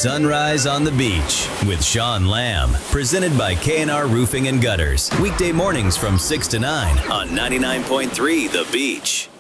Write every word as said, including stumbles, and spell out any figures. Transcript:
Sunrise on the Beach with Sean Lamb, presented by K and R Roofing and Gutters. Weekday mornings from six to nine on ninety-nine point three The Beach.